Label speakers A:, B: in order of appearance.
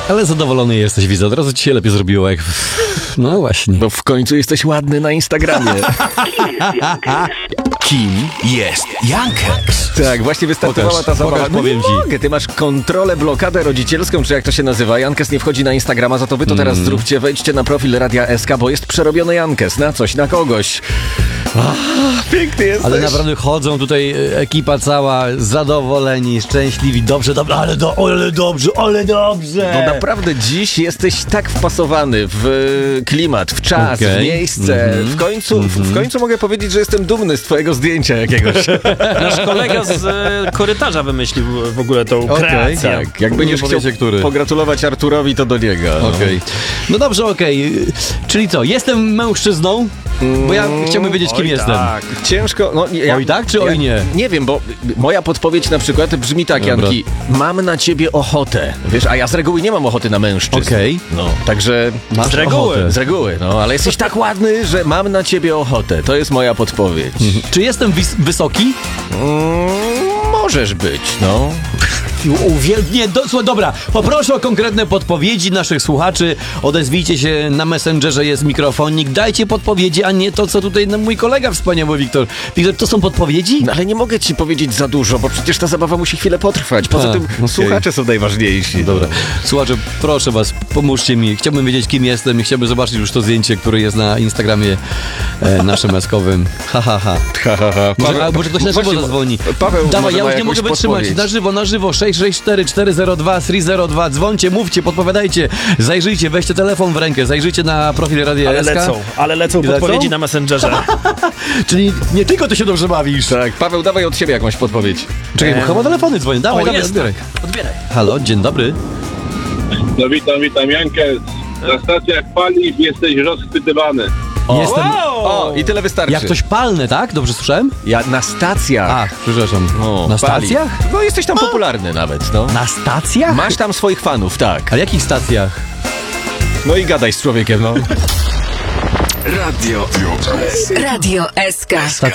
A: Ale zadowolony jesteś, widzę. Od razu ci się lepiej zrobiło, jak... No właśnie.
B: Bo w końcu jesteś ładny na Instagramie.
C: Kim jest Jankex?
B: Tak, właśnie wystartowała ta zabawa.
A: Pokaż, powiem ci.
B: Mogę, ty masz kontrolę, blokadę rodzicielską, czy jak to się nazywa. Jankes nie wchodzi na Instagrama, za to wy to teraz zróbcie. Wejdźcie na profil Radia SK, bo jest przerobiony Jankes na coś, na kogoś. Piękny jesteś.
A: Ale naprawdę chodzą tutaj ekipa cała, zadowoleni, szczęśliwi, dobrze, ale dobrze.
B: No naprawdę dziś jesteś tak wpasowany w klimat, w czas, w miejsce. W końcu mogę powiedzieć, że jestem dumny z twojego zdjęcia jakiegoś.
D: Nasz kolega z korytarza wymyślił w ogóle tą kreację.
B: Tak, jak będziesz chciał pogratulować Arturowi, to do niego.
A: Okej. No dobrze, Czyli co, jestem mężczyzną? Bo ja chciałbym wiedzieć, kim jestem.
D: Tak.
B: Ciężko. No,
A: Oj tak, czy oj nie?
B: Nie wiem, bo moja podpowiedź na przykład brzmi tak, Janki. Mam na ciebie ochotę. Wiesz, a ja z reguły nie mam ochoty na mężczyzn.
A: Okej.
B: No, także...
A: Masz
D: Z reguły.
A: ochotę.
B: Z reguły, no, ale jesteś tak ładny, że mam na ciebie ochotę. To jest moja podpowiedź.
A: Czy jestem wysoki?
B: Możesz być, no.
A: Słuchaj, dobra, poproszę o konkretne podpowiedzi naszych słuchaczy. Odezwijcie się na Messengerze, jest mikrofonik. Dajcie podpowiedzi, a nie to, co tutaj mój kolega wspaniały Wiktor. Wiktor, to są podpowiedzi?
B: No ale nie mogę ci powiedzieć za dużo, bo przecież ta zabawa musi chwilę potrwać. Poza tym słuchacze są najważniejsi.
A: Dobra. Słuchacze, proszę was, pomóżcie mi. Chciałbym wiedzieć, kim jestem i chciałbym zobaczyć już to zdjęcie, które jest na Instagramie naszym eskowym. Może ktoś na żywo zadzwoni.
B: Paweł,
A: dawaj,
B: może
A: ja
B: ma
A: już nie mogę
B: jakąś
A: wytrzymać.
B: podpowiedź.
A: Na żywo. 664 402 302. Dzwońcie, mówcie, podpowiadajcie. Zajrzyjcie, weźcie telefon w rękę, zajrzyjcie na profil Radia SK.
D: Ale lecą podpowiedzi na Messengerze.
A: Czyli nie tylko ty się dobrze bawisz.
B: Tak, Paweł, dawaj od siebie jakąś podpowiedź.
A: Czekaj, bo chyba telefony dzwonią. Dawaj,
D: jest.
A: odbieraj.
D: Odbieraj.
A: Halo, dzień dobry.
E: No witam, Jankes. Na stacjach paliw jesteś rozchwytywany.
A: Jestem...
B: O, i tyle wystarczy.
A: Jak coś palne, tak? Dobrze słyszałem?
B: Ja na stacjach.
A: A, przepraszam. Na
B: paliw.
A: stacjach?
B: No jesteś tam popularny nawet, no.
A: Na stacjach?
B: Masz tam swoich fanów, tak.
A: A jakich stacjach?
B: No i gadaj z człowiekiem, no.
C: Radio
F: Radio SK.